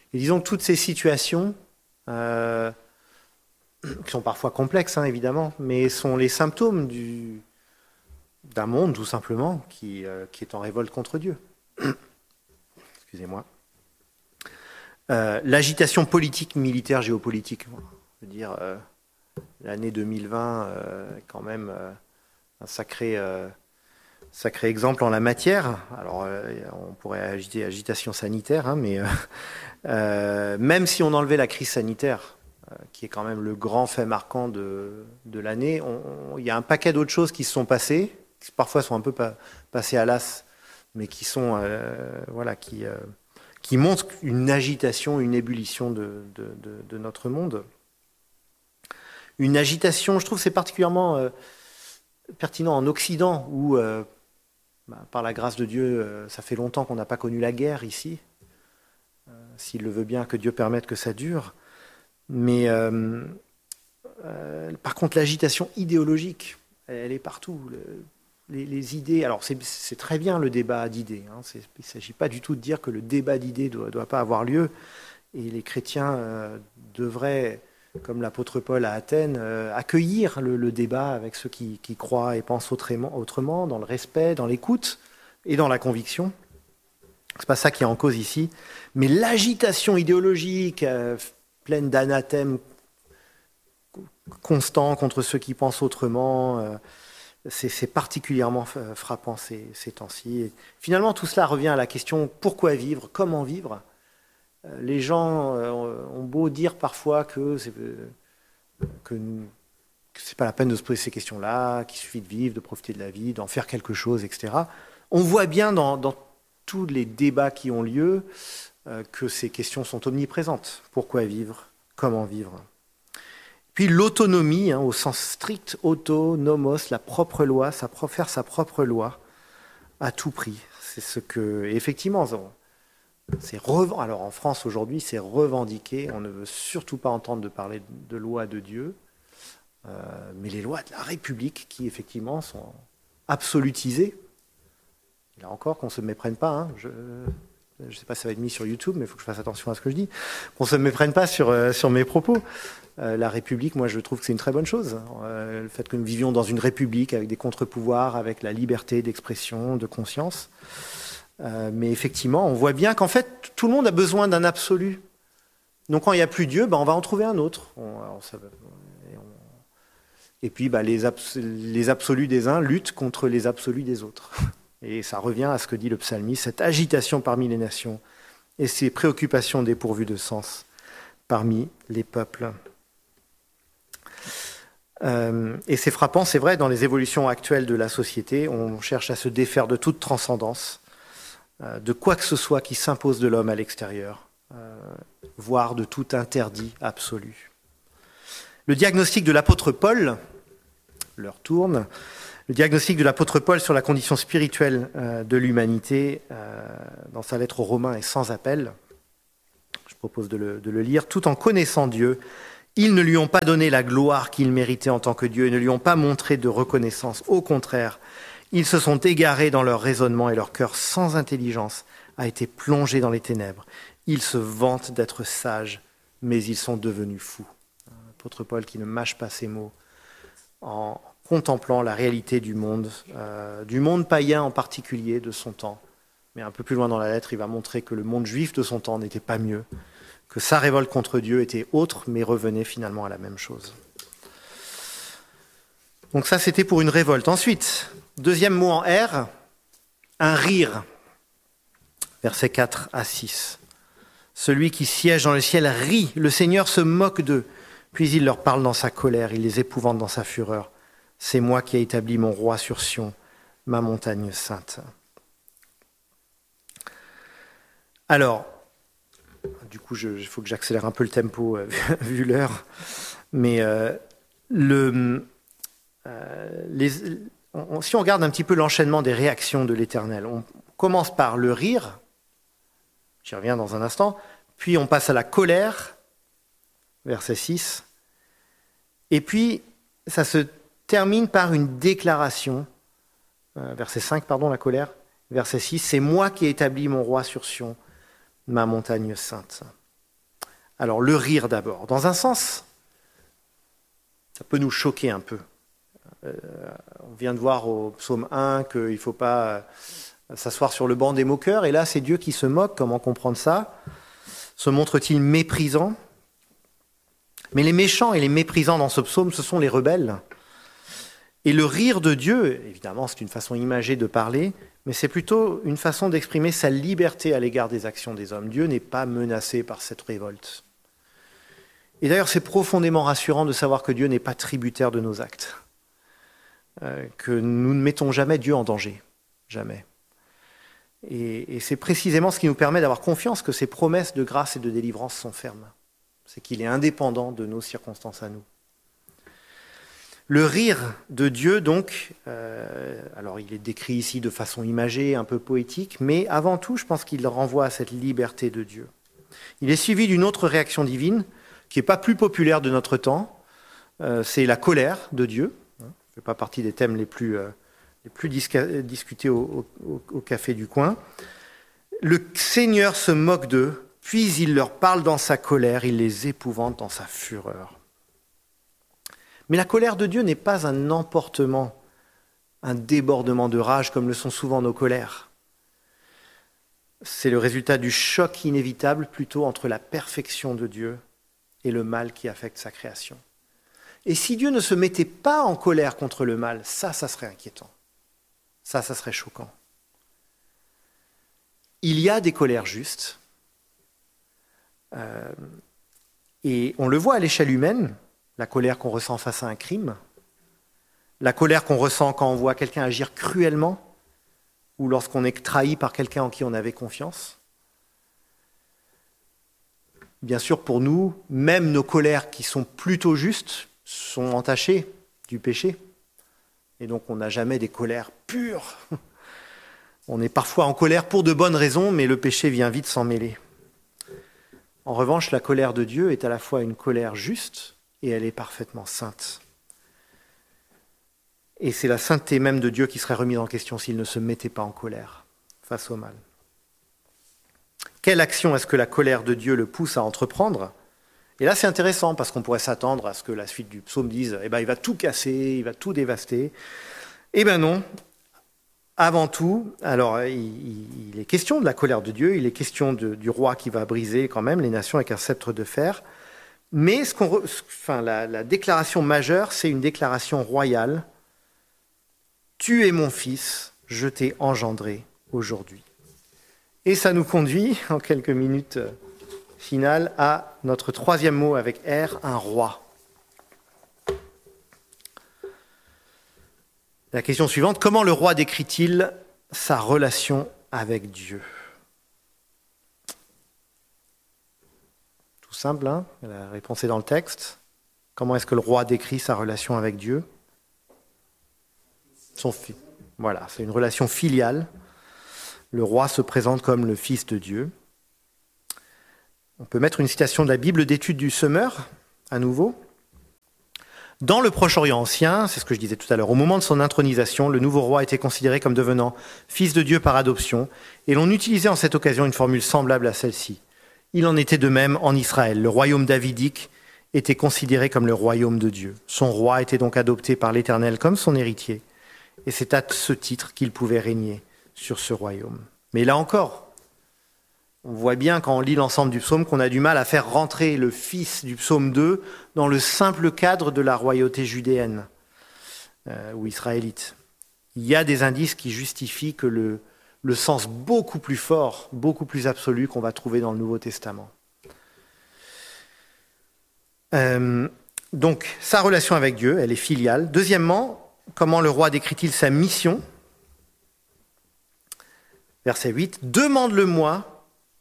Et disons que toutes ces situations, qui sont parfois complexes, hein, évidemment, mais sont les symptômes d'un monde, tout simplement, qui est en révolte contre Dieu. Excusez-moi. L'agitation politique, militaire, géopolitique. Je veux dire, l'année 2020 est quand même un sacré exemple en la matière. Alors, on pourrait agiter agitation sanitaire, hein, mais même si on enlevait la crise sanitaire, qui est quand même le grand fait marquant de l'année, il y a un paquet d'autres choses qui se sont passées, qui parfois sont un peu passées à l'as, mais qui sont, voilà, qui montrent une agitation, une ébullition de notre monde. Une agitation, je trouve, c'est particulièrement pertinent en Occident, où, par la grâce de Dieu, ça fait longtemps qu'on n'a pas connu la guerre ici. S'il le veut bien, que Dieu permette que ça dure. Mais par contre, l'agitation idéologique, elle est partout. Les idées, alors c'est très bien le débat d'idées. Hein, il ne s'agit pas du tout de dire que le débat d'idées ne doit pas avoir lieu. Et les chrétiens devraient, comme l'apôtre Paul à Athènes, accueillir le débat avec ceux qui croient et pensent autrement, dans le respect, dans l'écoute et dans la conviction. C'est pas ça qui est en cause ici. Mais l'agitation idéologique, pleine d'anathèmes constants contre ceux qui pensent autrement, c'est particulièrement frappant ces temps-ci. Et finalement, tout cela revient à la question pourquoi vivre, comment vivre. Les gens ont beau dire parfois que c'est pas la peine de se poser ces questions-là, qu'il suffit de vivre, de profiter de la vie, d'en faire quelque chose, etc. On voit bien dans tous les débats qui ont lieu que ces questions sont omniprésentes. Pourquoi vivre? Comment vivre? Puis l'autonomie, hein, au sens strict, autonomos, la propre loi, faire sa propre loi à tout prix. C'est ce que, et effectivement, alors en France aujourd'hui, c'est revendiqué. On ne veut surtout pas entendre de parler de loi de Dieu, mais les lois de la République qui effectivement sont absolutisées. Là encore, qu'on ne se méprenne pas. Hein, je ne sais pas si ça va être mis sur YouTube, mais il faut que je fasse attention à ce que je dis. Qu'on ne se méprenne pas sur mes propos. La République, moi, je trouve que c'est une très bonne chose. Le fait que nous vivions dans une République avec des contre-pouvoirs, avec la liberté d'expression, de conscience. Mais effectivement, on voit bien qu'en fait, tout le monde a besoin d'un absolu. Donc quand il n'y a plus Dieu, on va en trouver un autre. Et puis les absolus des uns luttent contre les absolus des autres. Et ça revient à ce que dit le psalmiste, cette agitation parmi les nations et ces préoccupations dépourvues de sens parmi les peuples. Et c'est frappant, c'est vrai, dans les évolutions actuelles de la société, on cherche à se défaire de toute transcendance, de quoi que ce soit qui s'impose de l'homme à l'extérieur, voire de tout interdit absolu. Le diagnostic de l'apôtre Paul, l'heure tourne, le diagnostic de l'apôtre Paul sur la condition spirituelle de l'humanité, dans sa lettre aux Romains, est sans appel. Je propose de le lire. Tout en connaissant Dieu, ils ne lui ont pas donné la gloire qu'il méritait en tant que Dieu et ne lui ont pas montré de reconnaissance. Au contraire, ils se sont égarés dans leur raisonnement et leur cœur sans intelligence a été plongé dans les ténèbres. Ils se vantent d'être sages, mais ils sont devenus fous. L'apôtre Paul qui ne mâche pas ses mots en contemplant la réalité du monde païen en particulier de son temps. Mais un peu plus loin dans la lettre, il va montrer que le monde juif de son temps n'était pas mieux, que sa révolte contre Dieu était autre, mais revenait finalement à la même chose. Donc ça, c'était pour une révolte. Ensuite, deuxième mot en R, un rire. Versets 4 à 6. Celui qui siège dans le ciel rit, le Seigneur se moque d'eux, puis il leur parle dans sa colère, il les épouvante dans sa fureur. C'est moi qui ai établi mon roi sur Sion, ma montagne sainte. Alors, du coup, il faut que j'accélère un peu le tempo vu l'heure, mais si on regarde un petit peu l'enchaînement des réactions de l'Éternel, on commence par le rire, j'y reviens dans un instant, puis on passe à la colère, verset 6, et puis ça se termine par une déclaration, verset 5, la colère, verset 6, c'est moi qui ai établi mon roi sur Sion, ma montagne sainte. Alors le rire d'abord. Dans un sens, ça peut nous choquer un peu. On vient de voir au psaume 1 qu'il ne faut pas s'asseoir sur le banc des moqueurs, et là c'est Dieu qui se moque. Comment comprendre ça? Se montre-t-il méprisant? Mais les méchants et les méprisants dans ce psaume, ce sont les rebelles. Et le rire de Dieu, évidemment c'est une façon imagée de parler, mais c'est plutôt une façon d'exprimer sa liberté à l'égard des actions des hommes. Dieu n'est pas menacé par cette révolte. Et d'ailleurs c'est profondément rassurant de savoir que Dieu n'est pas tributaire de nos actes. Que nous ne mettons jamais Dieu en danger. Jamais. Et c'est précisément ce qui nous permet d'avoir confiance que ses promesses de grâce et de délivrance sont fermes. C'est qu'il est indépendant de nos circonstances à nous. Le rire de Dieu, donc, alors il est décrit ici de façon imagée, un peu poétique, mais avant tout, je pense qu'il renvoie à cette liberté de Dieu. Il est suivi d'une autre réaction divine, qui n'est pas plus populaire de notre temps, c'est la colère de Dieu. Ça ne fait pas partie des thèmes les plus discutés au café du coin. Le Seigneur se moque d'eux, puis il leur parle dans sa colère, il les épouvante dans sa fureur. Mais la colère de Dieu n'est pas un emportement, un débordement de rage comme le sont souvent nos colères. C'est le résultat du choc inévitable plutôt entre la perfection de Dieu et le mal qui affecte sa création. Et si Dieu ne se mettait pas en colère contre le mal, ça serait inquiétant. Ça serait choquant. Il y a des colères justes. Et on le voit à l'échelle humaine, la colère qu'on ressent face à un crime, la colère qu'on ressent quand on voit quelqu'un agir cruellement, ou lorsqu'on est trahi par quelqu'un en qui on avait confiance. Bien sûr, pour nous, même nos colères qui sont plutôt justes sont entachées du péché. Et donc on n'a jamais des colères pures. On est parfois en colère pour de bonnes raisons, mais le péché vient vite s'en mêler. En revanche, la colère de Dieu est à la fois une colère juste et elle est parfaitement sainte. Et c'est la sainteté même de Dieu qui serait remise en question s'il ne se mettait pas en colère face au mal. Quelle action est-ce que la colère de Dieu le pousse à entreprendre? Et là, c'est intéressant parce qu'on pourrait s'attendre à ce que la suite du psaume dise il va tout casser, il va tout dévaster. Eh bien non. Avant tout, alors il est question de la colère de Dieu, il est question du roi qui va briser quand même les nations avec un sceptre de fer. Mais la déclaration majeure, c'est une déclaration royale. Tu es mon fils, je t'ai engendré aujourd'hui. Et ça nous conduit, en quelques minutes finales, à notre troisième mot avec R, un roi. La question suivante, comment le roi décrit-il sa relation avec Dieu? Tout simple, hein? La réponse est dans le texte. Comment est-ce que le roi décrit sa relation avec Dieu? Son fils. Voilà, c'est une relation filiale. Le roi se présente comme le fils de Dieu. On peut mettre une citation de la Bible d'études du Semeur, à nouveau. Dans le Proche-Orient ancien, c'est ce que je disais tout à l'heure, au moment de son intronisation, le nouveau roi était considéré comme devenant fils de Dieu par adoption, et l'on utilisait en cette occasion une formule semblable à celle-ci. Il en était de même en Israël. Le royaume davidique était considéré comme le royaume de Dieu. Son roi était donc adopté par l'Éternel comme son héritier, et c'est à ce titre qu'il pouvait régner sur ce royaume. Mais là encore, on voit bien quand on lit l'ensemble du psaume qu'on a du mal à faire rentrer le fils du psaume 2 dans le simple cadre de la royauté judéenne ou israélite. Il y a des indices qui justifient que le sens beaucoup plus fort, beaucoup plus absolu qu'on va trouver dans le Nouveau Testament. Donc, sa relation avec Dieu, elle est filiale. Deuxièmement, comment le roi décrit-il sa mission? Verset 8, « Demande-le-moi »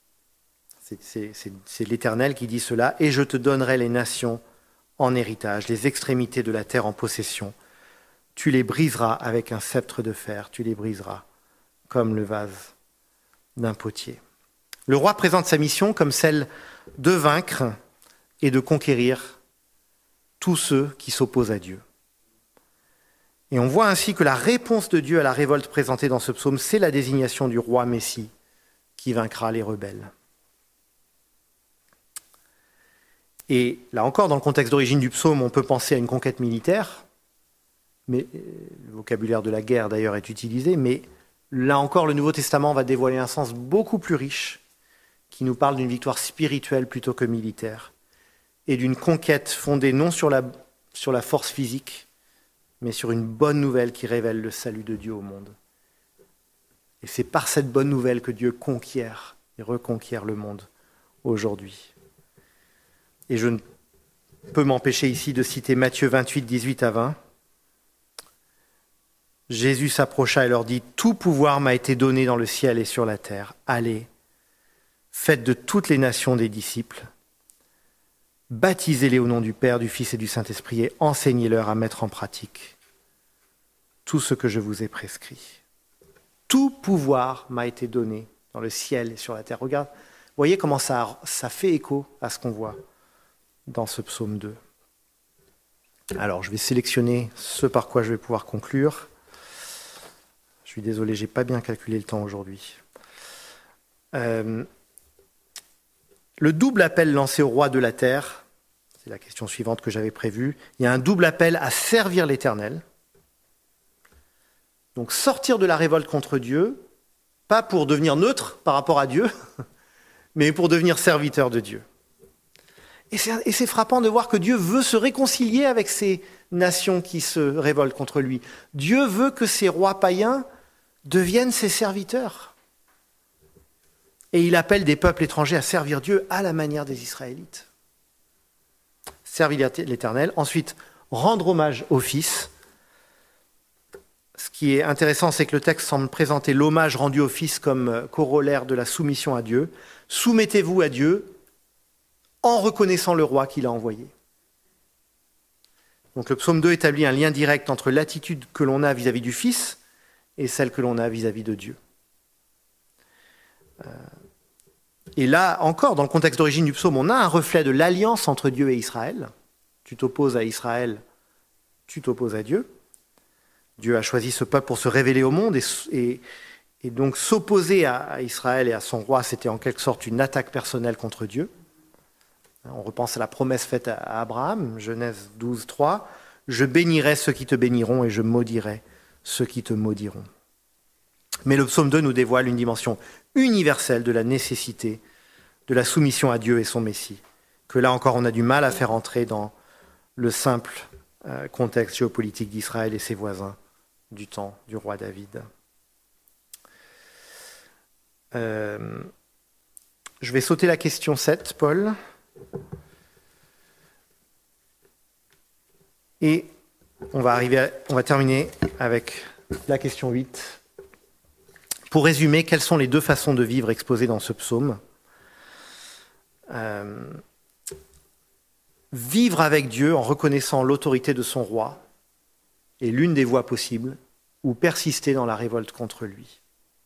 C'est l'Éternel qui dit cela, « et je te donnerai les nations en héritage, les extrémités de la terre en possession. Tu les briseras avec un sceptre de fer, tu les briseras comme le vase d'un potier. » Le roi présente sa mission comme celle de vaincre et de conquérir tous ceux qui s'opposent à Dieu. Et on voit ainsi que la réponse de Dieu à la révolte présentée dans ce psaume, c'est la désignation du roi Messie qui vaincra les rebelles. Et là encore, dans le contexte d'origine du psaume, on peut penser à une conquête militaire, mais le vocabulaire de la guerre d'ailleurs est utilisé, mais là encore, le Nouveau Testament va dévoiler un sens beaucoup plus riche, qui nous parle d'une victoire spirituelle plutôt que militaire, et d'une conquête fondée non sur la force physique, mais sur une bonne nouvelle qui révèle le salut de Dieu au monde. Et c'est par cette bonne nouvelle que Dieu conquiert et reconquiert le monde aujourd'hui. Et je ne peux m'empêcher ici de citer Matthieu 28, 18 à 20. Jésus s'approcha et leur dit « Tout pouvoir m'a été donné dans le ciel et sur la terre. Allez, faites de toutes les nations des disciples. Baptisez-les au nom du Père, du Fils et du Saint-Esprit et enseignez-leur à mettre en pratique tout ce que je vous ai prescrit. Tout pouvoir m'a été donné dans le ciel et sur la terre. » Regarde, voyez comment ça fait écho à ce qu'on voit dans ce psaume 2. Alors, je vais sélectionner ce par quoi je vais pouvoir conclure. Je suis désolé, je n'ai pas bien calculé le temps aujourd'hui. Le double appel lancé au roi de la terre, c'est la question suivante que j'avais prévue. Il y a un double appel à servir l'Éternel. Donc sortir de la révolte contre Dieu, pas pour devenir neutre par rapport à Dieu, mais pour devenir serviteur de Dieu. Et c'est frappant de voir que Dieu veut se réconcilier avec ces nations qui se révoltent contre lui. Dieu veut que ces rois païens deviennent ses serviteurs. Et il appelle des peuples étrangers à servir Dieu à la manière des Israélites. Servir l'Éternel. Ensuite, rendre hommage au Fils. Ce qui est intéressant, c'est que le texte semble présenter l'hommage rendu au Fils comme corollaire de la soumission à Dieu. Soumettez-vous à Dieu en reconnaissant le roi qu'il a envoyé. Donc le psaume 2 établit un lien direct entre l'attitude que l'on a vis-à-vis du Fils et celle que l'on a vis-à-vis de Dieu. Et là, encore, dans le contexte d'origine du psaume, on a un reflet de l'alliance entre Dieu et Israël. Tu t'opposes à Israël, tu t'opposes à Dieu. Dieu a choisi ce peuple pour se révéler au monde et donc s'opposer à Israël et à son roi, c'était en quelque sorte une attaque personnelle contre Dieu. On repense à la promesse faite à Abraham, Genèse 12, 3. « Je bénirai ceux qui te béniront et je maudirai ceux qui te maudiront. » Mais le psaume 2 nous dévoile une dimension universelle de la nécessité de la soumission à Dieu et son Messie, que là encore on a du mal à faire entrer dans le simple contexte géopolitique d'Israël et ses voisins du temps du roi David. Je vais sauter la question 7, Paul. Et on va terminer avec la question 8. Pour résumer, quelles sont les deux façons de vivre exposées dans ce psaume ? Vivre avec Dieu en reconnaissant l'autorité de son roi est l'une des voies possibles, ou persister dans la révolte contre lui.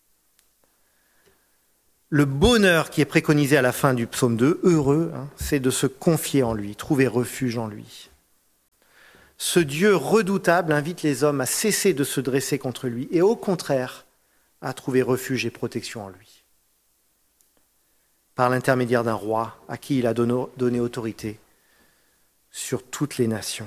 Le bonheur qui est préconisé à la fin du psaume 2, heureux, c'est de se confier en lui, trouver refuge en lui. Ce Dieu redoutable invite les hommes à cesser de se dresser contre lui et au contraire à trouver refuge et protection en lui. Par l'intermédiaire d'un roi à qui il a donné autorité sur toutes les nations.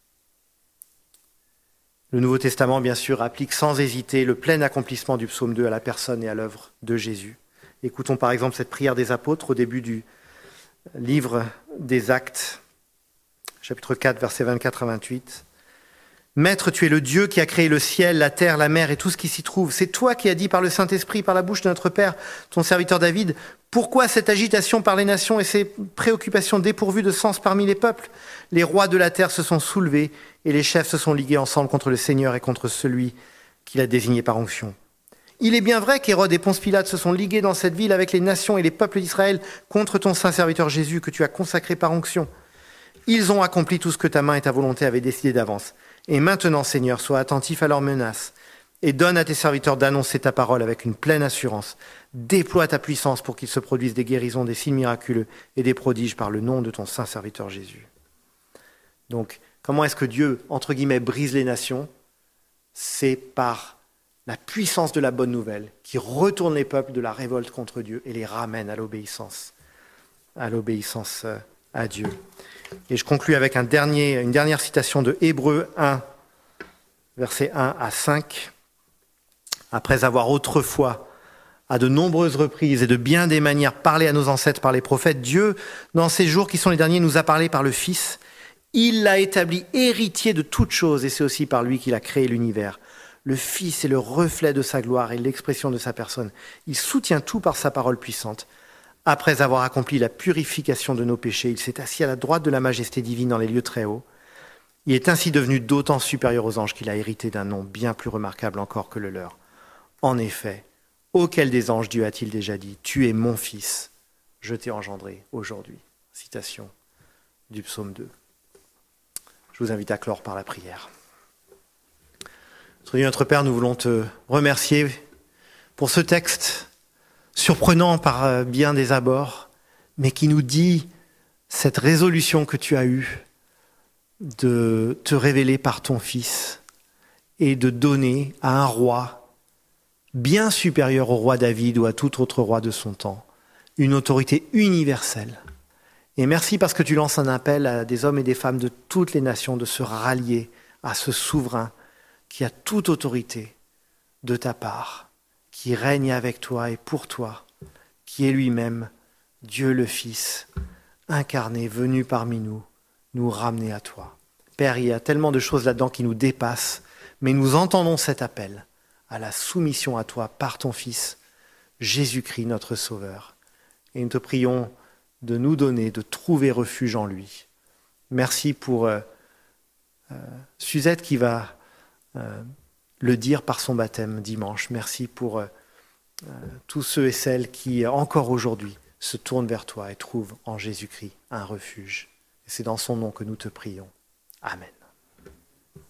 Le Nouveau Testament, bien sûr, applique sans hésiter le plein accomplissement du psaume 2 à la personne et à l'œuvre de Jésus. Écoutons par exemple cette prière des apôtres au début du livre des Actes, chapitre 4, versets 24 à 28. « Maître, tu es le Dieu qui a créé le ciel, la terre, la mer et tout ce qui s'y trouve. C'est toi qui as dit par le Saint-Esprit, par la bouche de notre Père, ton serviteur David, pourquoi cette agitation par les nations et ces préoccupations dépourvues de sens parmi les peuples ? Les rois de la terre se sont soulevés et les chefs se sont ligués ensemble contre le Seigneur et contre celui qu'il a désigné par onction. Il est bien vrai qu'Hérode et Ponce Pilate se sont ligués dans cette ville avec les nations et les peuples d'Israël contre ton saint serviteur Jésus que tu as consacré par onction. Ils ont accompli tout ce que ta main et ta volonté avaient décidé d'avance. Et maintenant, Seigneur, sois attentif à leurs menaces et donne à tes serviteurs d'annoncer ta parole avec une pleine assurance. Déploie ta puissance pour qu'il se produise des guérisons, des signes miraculeux et des prodiges par le nom de ton saint serviteur Jésus. » Donc, comment est-ce que Dieu, entre guillemets, brise les nations ? C'est par la puissance de la bonne nouvelle qui retourne les peuples de la révolte contre Dieu et les ramène à l'obéissance à Dieu. Et je conclus avec une dernière citation de Hébreux 1, versets 1 à 5. Après avoir autrefois, à de nombreuses reprises et de bien des manières, parlé à nos ancêtres par les prophètes, Dieu, dans ces jours qui sont les derniers, nous a parlé par le Fils. Il l'a établi héritier de toutes choses, et c'est aussi par lui qu'il a créé l'univers. Le Fils est le reflet de sa gloire et l'expression de sa personne. Il soutient tout par sa parole puissante. Après avoir accompli la purification de nos péchés, il s'est assis à la droite de la majesté divine dans les lieux très hauts. Il est ainsi devenu d'autant supérieur aux anges qu'il a hérité d'un nom bien plus remarquable encore que le leur. En effet, auquel des anges Dieu a-t-il déjà dit « Tu es mon Fils, je t'ai engendré aujourd'hui ». Citation du psaume 2. Je vous invite à clore par la prière. Notre Dieu, notre Père, nous voulons te remercier pour ce texte surprenant par bien des abords, mais qui nous dit cette résolution que tu as eue de te révéler par ton Fils et de donner à un roi bien supérieur au roi David ou à tout autre roi de son temps une autorité universelle. Et merci parce que tu lances un appel à des hommes et des femmes de toutes les nations de se rallier à ce souverain qui a toute autorité de ta part, qui règne avec toi et pour toi, qui est lui-même Dieu le Fils, incarné, venu parmi nous, nous ramener à toi. Père, il y a tellement de choses là-dedans qui nous dépassent, mais nous entendons cet appel à la soumission à toi par ton Fils, Jésus-Christ, notre Sauveur. Et nous te prions de nous donner, de trouver refuge en lui. Merci pour Suzette qui va le dire par son baptême dimanche. Merci pour tous ceux et celles qui, encore aujourd'hui, se tournent vers toi et trouvent en Jésus-Christ un refuge. Et c'est dans son nom que nous te prions. Amen.